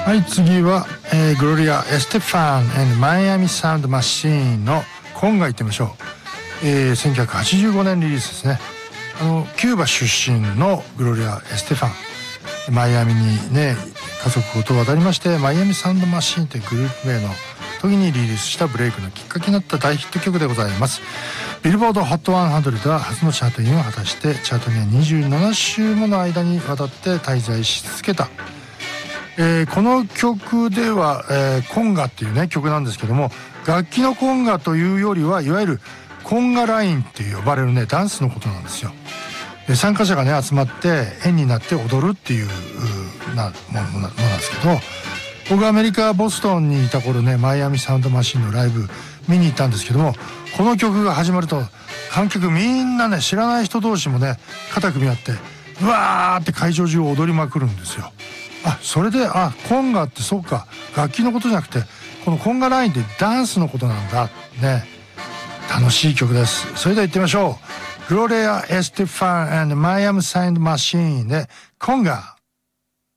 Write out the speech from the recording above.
はい、次は、グロリア・エステファン&マイアミサウンドマシーンのコンガ行ってみましょう。1985年リリースですね。キューバ出身のグロリア・エステファン、マイアミにね家族ごと渡りまして、マイアミサウンドマシーンというグループ名の時にリリースしたブレイクのきっかけになった大ヒット曲でございます。ビルボード HOT100 では初のチャートインを果たして、チャートには27週もの間にわたって滞在し続けた。この曲では、コンガっていうね曲なんですけども、楽器のコンガというよりはいわゆるコンガラインって呼ばれるねダンスのことなんですよ。参加者がね集まって円になって踊るっていうものなんですけど、僕アメリカボストンにいた頃ね、マイアミサウンドマシンのライブ見に行ったんですけども、この曲が始まると観客みんなね、知らない人同士もね肩組み合ってうわーって会場中を踊りまくるんですよ。それでコンガってそうか、楽器のことじゃなくてこのコンガラインってダンスのことなんだね。楽しい曲です。それでは行ってみましょう。グロレア・エステファン&マイアミサウンドマシーンでコンガ。